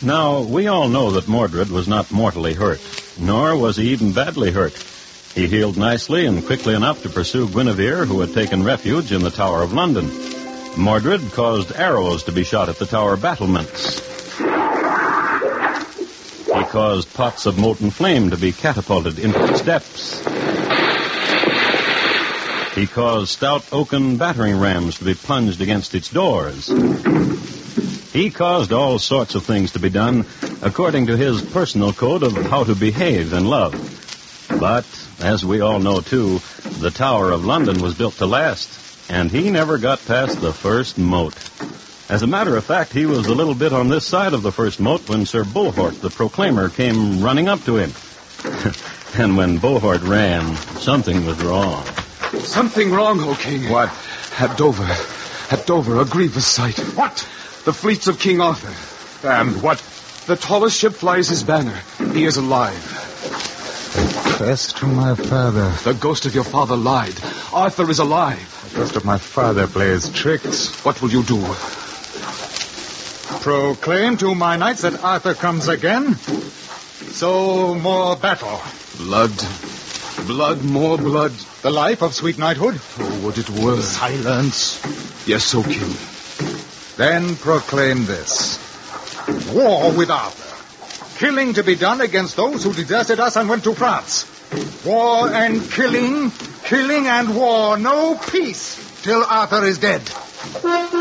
Now, we all know that Mordred was not mortally hurt, nor was he even badly hurt. He healed nicely and quickly enough to pursue Guinevere, who had taken refuge in the Tower of London. Mordred caused arrows to be shot at the tower battlements. He caused pots of molten flame to be catapulted into the steps. He caused stout oaken battering rams to be plunged against its doors. He caused all sorts of things to be done according to his personal code of how to behave and love. But, as we all know, too, the Tower of London was built to last, and he never got past the first moat. As a matter of fact, he was a little bit on this side of the first moat when Sir Bohort, the Proclaimer, came running up to him. And when Bohort ran, something was wrong. Something wrong, O King. What? At Dover, a grievous sight. What? The fleets of King Arthur. And what? The tallest ship flies his banner. He is alive. Confess to my father. The ghost of your father lied. Arthur is alive. The ghost of my father plays tricks. What will you do? Proclaim to my knights that Arthur comes again. So more battle. Blood. Blood, more blood. The life of sweet knighthood. Oh, would it were. Silence. Yes, O King. Then proclaim this. War with Arthur. Killing to be done against those who deserted us and went to France. War and killing. Killing and war. No peace till Arthur is dead.